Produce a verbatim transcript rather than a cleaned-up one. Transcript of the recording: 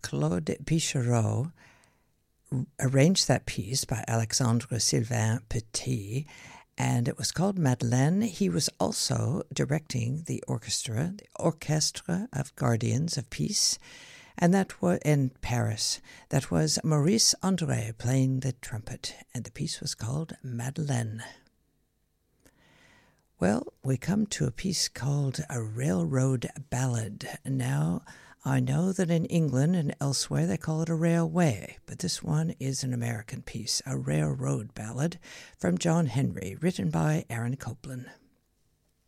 Claude Pichereau arranged that piece by Alexandre Sylvain Petit, and it was called Madeleine. He was also directing the orchestra, the Orchestre of Guardians of Peace, and that was in Paris. That was Maurice André playing the trumpet, and the piece was called Madeleine. Well, we come to a piece called A Railroad Ballad. Now, I know that in England and elsewhere they call it a railway, but this one is an American piece, a railroad ballad from John Henry, written by Aaron Copland.